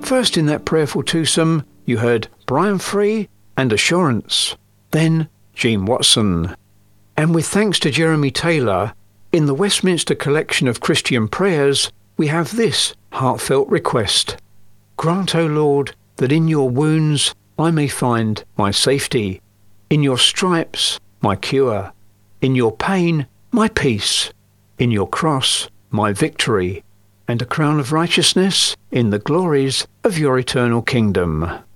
First in that prayerful twosome, you heard Brian Free and Assurance, then Gene Watson. And with thanks to Jeremy Taylor, in the Westminster Collection of Christian Prayers, we have this heartfelt request. Grant, O Lord, that in your wounds I may find my safety, in your stripes my cure, in your pain my peace, in your cross my victory, and a crown of righteousness in the glories of your eternal kingdom.